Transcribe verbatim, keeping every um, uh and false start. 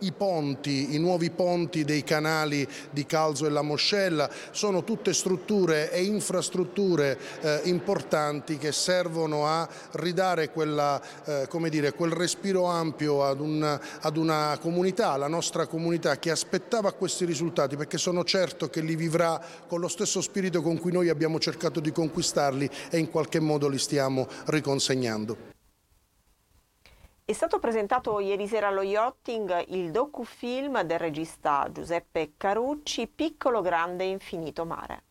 i ponti, i nuovi ponti dei canali di Calzo e La Moscella, sono tutte strutture e infrastrutture eh, importanti che servono a ridare quella, eh, come dire, quel respiro ampio ad, un, ad una comunità, la nostra comunità che aspettava questi risultati, perché sono certo che li vivrà con lo stesso spirito con cui noi abbiamo cercato di conquistarli e in qualche modo li stiamo riconsegnando. È stato presentato ieri sera allo Yachting il docufilm del regista Giuseppe Carucci, Piccolo Grande Infinito Mare.